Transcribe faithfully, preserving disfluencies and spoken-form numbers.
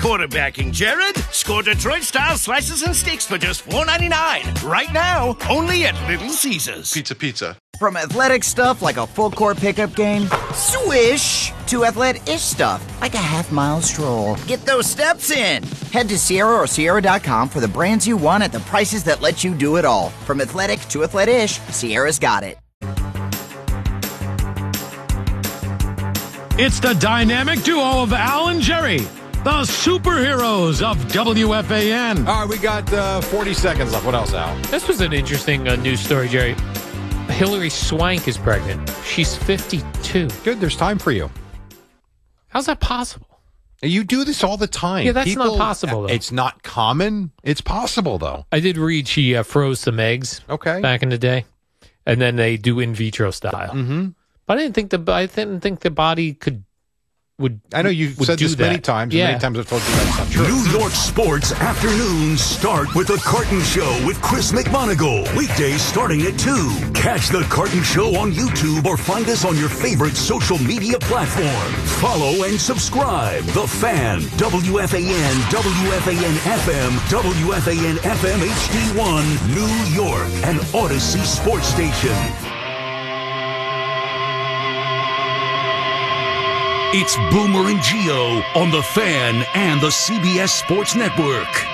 quarterbacking, Jared. Score Detroit-style slices and steaks for just four ninety-nine. Right now, only at Little Caesars. Pizza, pizza. From athletic stuff like a full-court pickup game, swish, to athletic-ish stuff like a half-mile stroll. Get those steps in. Head to Sierra or Sierra dot com for the brands you want at the prices that let you do it all. From athletic to athletic-ish, Sierra's got it. It's the dynamic duo of Al and Jerry, the superheroes of W F A N. All right, we got uh, forty seconds left. What else, Al? This was an interesting uh, news story, Jerry. Hillary Swank is pregnant. She's fifty-two. Good, there's time for you. How's that possible? You do this all the time. Yeah, that's People, not possible, though. It's not common. It's possible, though. I did read she uh, froze some eggs okay. back in the day, and then they do in vitro style. Mm-hmm. But I didn't think the I didn't think the body could would. I know you've would said do this that. many times. Yeah. Many times I've told you that's not true. New York sports afternoons start with the Carton Show with Chris McMonagle. Weekdays starting at two. Catch the Carton Show on YouTube or find us on your favorite social media platform. Follow and subscribe. The Fan, W F A N, W F A N F M, W F A N F M H D one, New York, and Odyssey Sports Station. It's Boomer and Geo on The Fan and the C B S Sports Network.